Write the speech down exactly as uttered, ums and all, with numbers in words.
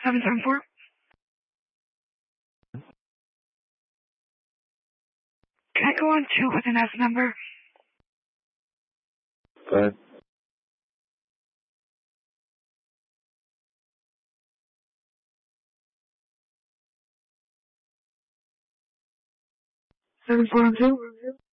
seven seven four. Can I go on two with an S number? Five. Seven four on two.